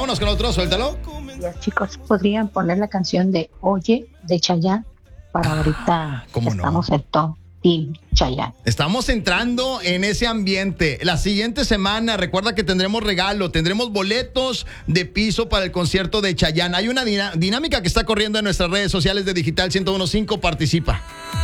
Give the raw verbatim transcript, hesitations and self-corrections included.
Vámonos con otro, suéltalo. Ya, chicos, podrían poner la canción de Oye de Chayanne para ahorita. ¿cómo no? Estamos en top Team Chayanne. Estamos entrando en ese ambiente. La siguiente semana, recuerda que tendremos regalo, tendremos boletos de piso para el concierto de Chayanne. Hay una dina- dinámica que está corriendo en nuestras redes sociales de Digital ciento uno punto cinco. Participa.